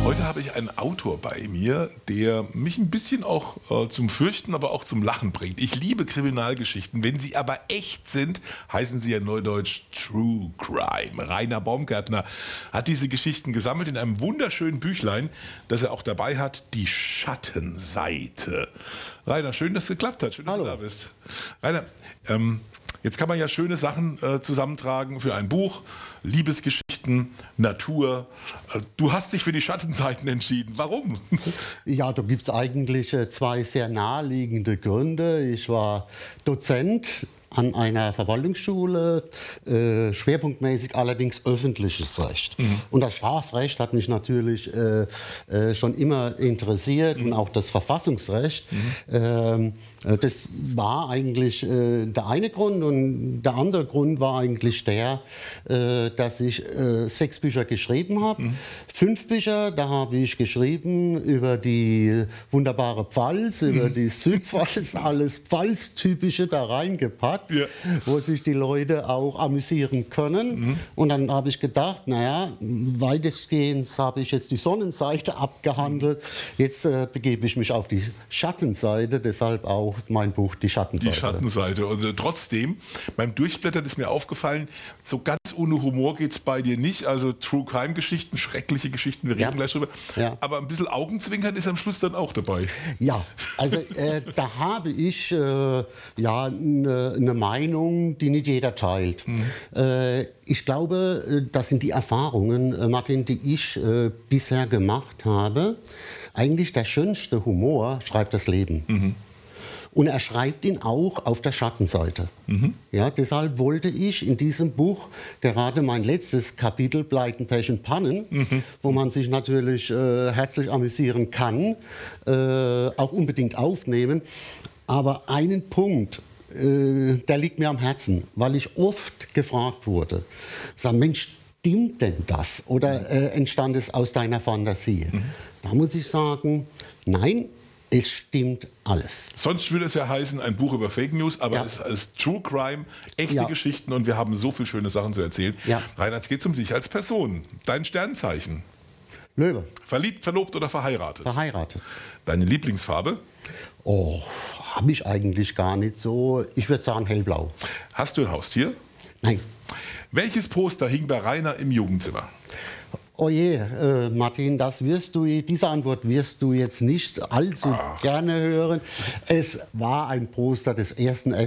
Heute habe ich einen Autor bei mir, der mich ein bisschen auch zum Fürchten, aber auch zum Lachen bringt. Ich liebe Kriminalgeschichten. Wenn sie aber echt sind, heißen sie ja neudeutsch True Crime. Rainer Baumgärtner hat diese Geschichten gesammelt in einem wunderschönen Büchlein, das er auch dabei hat, Die Schattenseite. Rainer, schön, dass es geklappt hat. Schön, dass du da bist. Rainer, jetzt kann man ja schöne Sachen zusammentragen für ein Buch. Liebesgeschichten, Natur. Du hast dich für die Schattenseiten entschieden. Warum? Ja, da gibt es eigentlich zwei sehr naheliegende Gründe. Ich war Dozent an einer Verwaltungsschule, schwerpunktmäßig allerdings öffentliches Recht. Und das Strafrecht hat mich natürlich schon immer interessiert und auch das Verfassungsrecht. Das war eigentlich der eine Grund, und der andere Grund war eigentlich der, dass ich 6 Bücher geschrieben habe. 5 Bücher, da habe ich geschrieben über die wunderbare Pfalz, über die Südpfalz, alles Pfalz-Typische da reingepackt, ja, wo sich die Leute auch amüsieren können. Und dann habe ich gedacht, naja, weitestgehend habe ich jetzt die Sonnenseite abgehandelt, jetzt begebe ich mich auf die Schattenseite, deshalb auch mein Buch Die Schattenseite. Die Schattenseite. Und trotzdem, beim Durchblättern ist mir aufgefallen, so ganz ohne Humor geht es bei dir nicht. Also True Crime Geschichten, schreckliche Geschichten, wir reden gleich drüber. Ja. Aber ein bisschen Augenzwinkern ist am Schluss dann auch dabei. Ja, also da habe ich ja eine Meinung, die nicht jeder teilt. Ich glaube, das sind die Erfahrungen, Martin, die ich bisher gemacht habe. Eigentlich der schönste Humor schreibt das Leben. Und er schreibt ihn auch auf der Schattenseite. Ja, deshalb wollte ich in diesem Buch gerade mein letztes Kapitel Pleiten, Pech und Pannen, wo man sich natürlich herzlich amüsieren kann, auch unbedingt aufnehmen. Aber einen Punkt, der liegt mir am Herzen, weil ich oft gefragt wurde, sag, Mensch, stimmt denn das? Oder entstand es aus deiner Fantasie? Da muss ich sagen, nein, es stimmt alles. Sonst würde es ja heißen, ein Buch über Fake News, aber es ist True Crime, echte Geschichten, und wir haben so viele schöne Sachen zu erzählen. Rainer, jetzt geht es um dich als Person. Dein Sternzeichen. Löwe. Verliebt, verlobt oder verheiratet? Verheiratet. Deine Lieblingsfarbe? Oh, habe ich eigentlich gar nicht so. Ich würde sagen hellblau. Hast du ein Haustier? Nein. Welches Poster hing bei Rainer im Jugendzimmer? Oh je, Martin, diese Antwort wirst du jetzt nicht allzu gerne hören. Es war ein Poster des 1.